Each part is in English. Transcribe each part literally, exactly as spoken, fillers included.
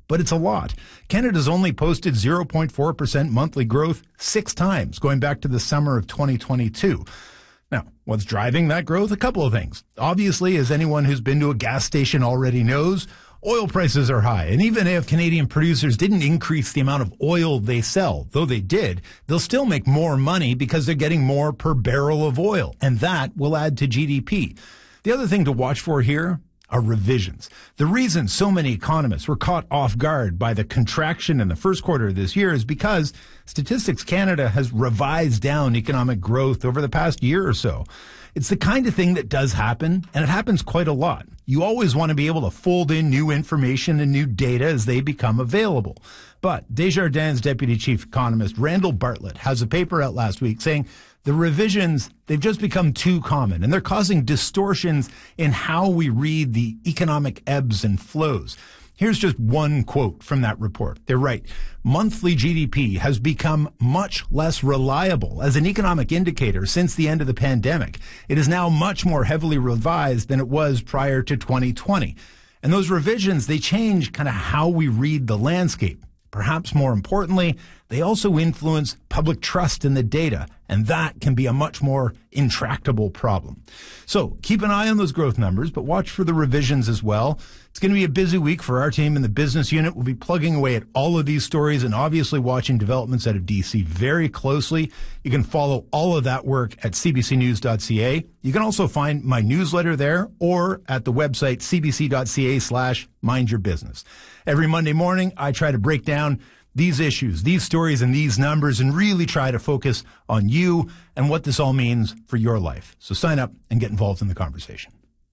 but it's a lot. Canada's only posted zero point four percent monthly growth six times, going back to the summer of twenty twenty-two. Now, what's driving that growth? A couple of things. Obviously, as anyone who's been to a gas station already knows, oil prices are high. And even if Canadian producers didn't increase the amount of oil they sell, though they did, they'll still make more money because they're getting more per barrel of oil. And that will add to G D P. The other thing to watch for here are revisions. The reason so many economists were caught off guard by the contraction in the first quarter of this year is because Statistics Canada has revised down economic growth over the past year or so. It's the kind of thing that does happen, and it happens quite a lot. You always want to be able to fold in new information and new data as they become available. But Desjardins Deputy Chief Economist Randall Bartlett has a paper out last week saying the revisions, they've just become too common, and they're causing distortions in how we read the economic ebbs and flows. Here's just one quote from that report. They write, monthly G D P has become much less reliable as an economic indicator since the end of the pandemic. It is now much more heavily revised than it was prior to twenty twenty. And those revisions, they change kind of how we read the landscape. Perhaps more importantly, they also influence public trust in the data, and that can be a much more intractable problem. So keep an eye on those growth numbers, but watch for the revisions as well. It's going to be a busy week for our team in the business unit. We'll be plugging away at all of these stories and obviously watching developments out of D C very closely. You can follow all of that work at c b c news dot c a. You can also find my newsletter there or at the website c b c dot c a slash mind your business. Every Monday morning, I try to break down these issues, these stories, and these numbers, and really try to focus on you and what this all means for your life. So sign up and get involved in the conversation.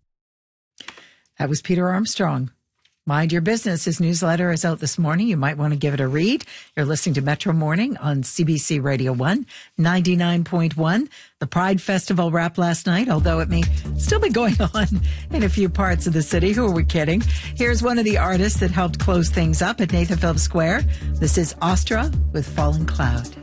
That was Peter Armstrong. Mind Your Business. His newsletter is out this morning. You might want to give it a read. You're listening to Metro Morning on C B C Radio one, ninety-nine point one. The Pride Festival wrapped last night, although it may still be going on in a few parts of the city. Who are we kidding? Here's one of the artists that helped close things up at Nathan Phillips Square. This is Ostra with Fallen Cloud.